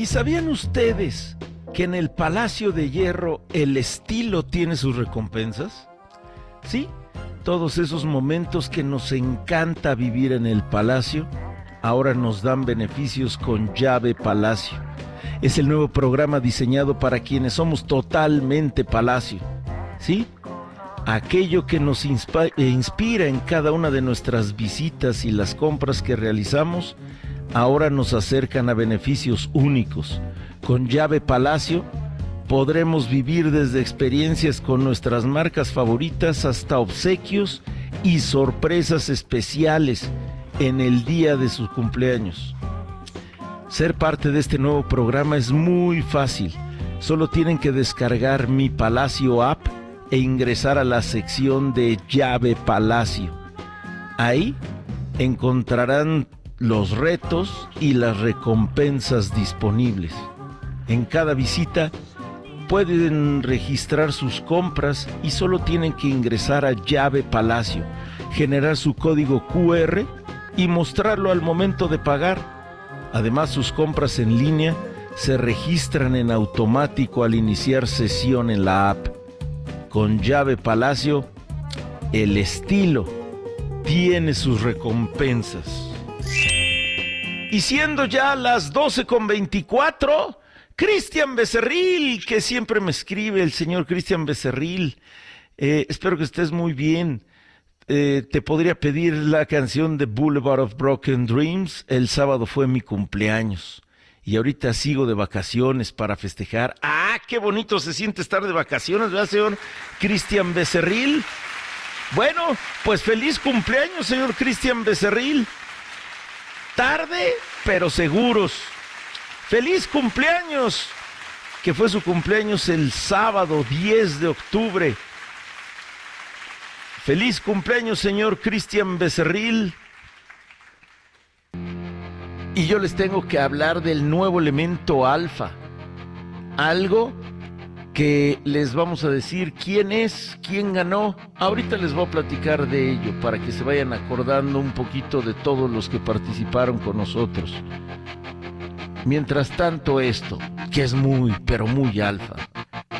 ¿Y sabían ustedes que en el Palacio de Hierro el estilo tiene sus recompensas? Sí, todos esos momentos que nos encanta vivir en el Palacio, ahora nos dan beneficios con Llave Palacio. Es el nuevo programa diseñado para quienes somos totalmente Palacio. ¿Sí? Aquello que nos inspira en cada una de nuestras visitas y las compras que realizamos, ahora nos acercan a beneficios únicos. Con Llave Palacio podremos vivir desde experiencias con nuestras marcas favoritas hasta obsequios y sorpresas especiales en el día de sus cumpleaños. Ser parte de este nuevo programa es muy fácil. Solo tienen que descargar Mi Palacio app e ingresar a la sección de Llave Palacio. Ahí encontrarán los retos y las recompensas disponibles. En cada visita pueden registrar sus compras y solo tienen que ingresar a Llave Palacio, generar su código QR y mostrarlo al momento de pagar. Además, sus compras en línea se registran en automático al iniciar sesión en la app. Con Llave Palacio, el estilo tiene sus recompensas. Y siendo ya las 12:24, Cristian Becerril, que siempre me escribe el señor Cristian Becerril, espero que estés muy bien. Te podría pedir la canción de Boulevard of Broken Dreams. El sábado fue mi cumpleaños y ahorita sigo de vacaciones para festejar. ¡Ah, qué bonito se siente estar de vacaciones, ¿verdad, señor Cristian Becerril? Bueno, pues feliz cumpleaños, señor Cristian Becerril. Tarde, pero seguros. ¡Feliz cumpleaños! Que fue su cumpleaños el sábado 10 de octubre. ¡Feliz cumpleaños, señor Cristian Becerril! Y yo les tengo que hablar del nuevo elemento alfa. Algo que les vamos a decir quién es, quién ganó. Ahorita les voy a platicar de ello para que se vayan acordando un poquito de todos los que participaron con nosotros. Mientras tanto, esto, que es muy, pero muy alfa.